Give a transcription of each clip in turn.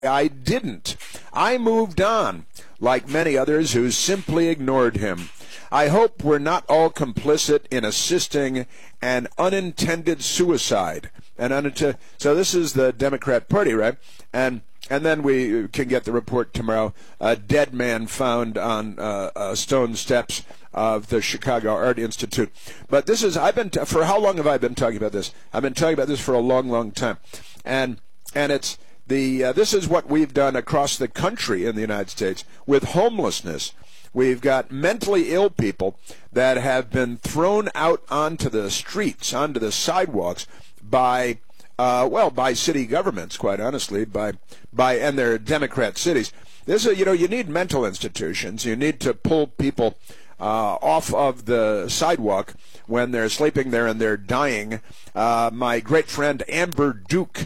I didn't. I moved on, like many others who simply ignored him. I hope we're not all complicit in assisting an unintended suicide. So this is the Democrat Party, right? And then we can get the report tomorrow. A dead man found on stone steps of the Chicago Art Institute. But this is, for how long have I been talking about this? I've been talking about this for a long, long time. And it's this is what we've done across the country in the United States with homelessness. We've got mentally ill people that have been thrown out onto the streets, onto the sidewalks by city governments, quite honestly, and their Democrat cities. This is, you need mental institutions. You need to pull people off of the sidewalk when they're sleeping there and they're dying. My great friend Amber Duke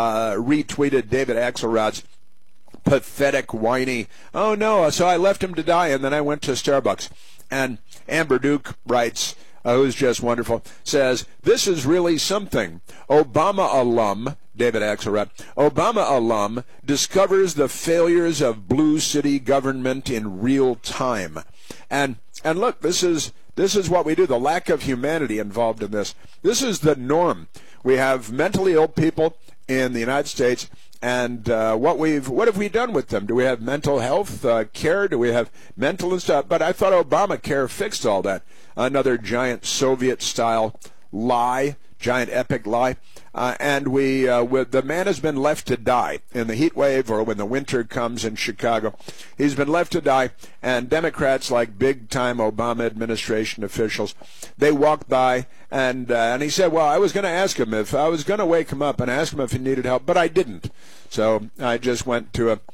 retweeted David Axelrod's pathetic, whiny, "Oh no, so I left him to die and then I went to Starbucks." And Amber Duke writes, who's just wonderful, says, "This is really something. Obama alum," David Axelrod, "Obama alum discovers the failures of blue city government in real time." And look, this is what we do, the lack of humanity involved in this. This is the norm. We have mentally ill people in the United States, and what have we done with them? Do we have mental health care? Do we have mental and stuff? But I thought Obamacare fixed all that. Another giant Soviet-style lie, giant epic lie. And the man has been left to die in the heat wave or when the winter comes in Chicago. He's been left to die, and Democrats, like big-time Obama administration officials, they walked by, and he said, well, I was going to ask him if I was going to wake him up and ask him if he needed help, but I didn't. So I just went to a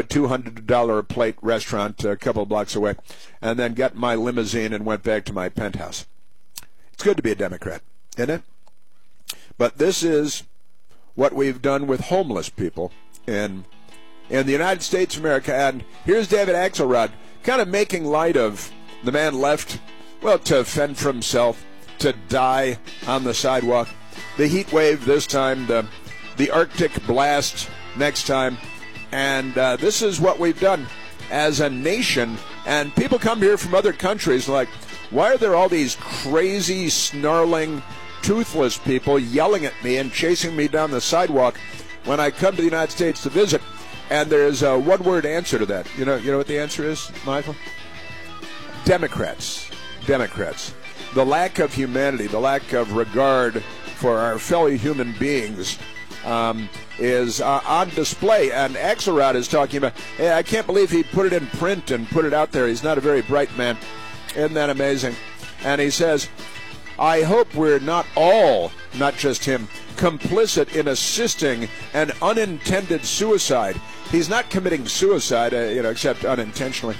$200 a plate restaurant a couple of blocks away, and then got my limousine and went back to my penthouse. It's good to be a Democrat, isn't it? But this is what we've done with homeless people in the United States of America. And here's David Axelrod kind of making light of the man left, to fend for himself, to die on the sidewalk. The heat wave this time, the Arctic blast next time. And this is what we've done as a nation. And people come here from other countries like, why are there all these crazy, snarling, toothless people yelling at me and chasing me down the sidewalk when I come to the United States to visit? And there's a one-word answer to that. You know what the answer is, Michael? Democrats. The lack of humanity, the lack of regard for our fellow human beings is on display. And Axelrod is talking about, hey, I can't believe he put it in print and put it out there. He's not a very bright man. Isn't that amazing? And he says, I hope we're not all, not just him, complicit in assisting an unintended suicide. He's not committing suicide, except unintentionally.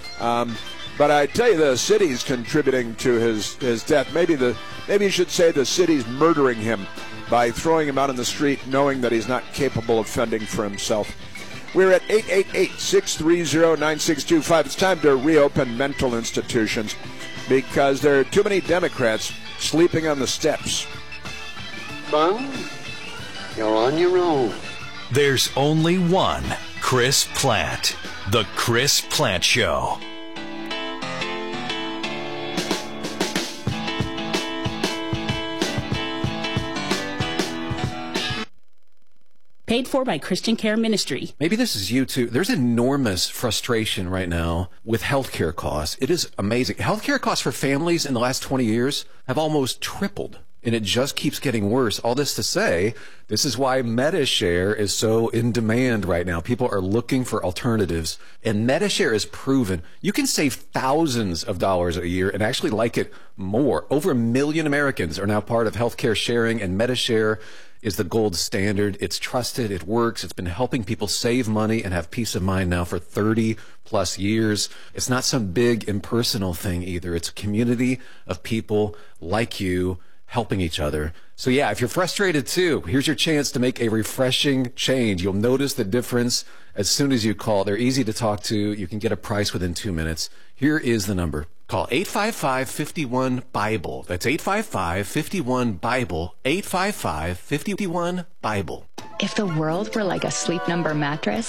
But I tell you, the city's contributing to his death. Maybe you should say the city's murdering him by throwing him out on the street, knowing that he's not capable of fending for himself. We're at 888-630-9625. It's time to reopen mental institutions because there are too many Democrats sleeping on the steps. Bun, you're on your own. There's only one Chris Plante. The Chris Plante Show. Paid for by Christian Care Ministry. Maybe this is you too. There's enormous frustration right now with healthcare costs. It is amazing. Healthcare costs for families in the last 20 years have almost tripled, and it just keeps getting worse. All this to say, this is why Medi-Share is so in demand right now. People are looking for alternatives, and Medi-Share is proven. You can save thousands of dollars a year and actually like it more. Over 1 million Americans are now part of healthcare sharing, and Medi-Share is the gold standard. It's trusted. It works. It's been helping people save money and have peace of mind now for 30 plus years. It's not some big impersonal thing either. It's a community of people like you helping each other. So yeah, if you're frustrated too, here's your chance to make a refreshing change. You'll notice the difference as soon as you call. They're easy to talk to. You can get a price within 2 minutes. Here is the number. Call 855-51-BIBLE. That's 855-51-BIBLE. 855-51-BIBLE. If the world were like a Sleep Number mattress,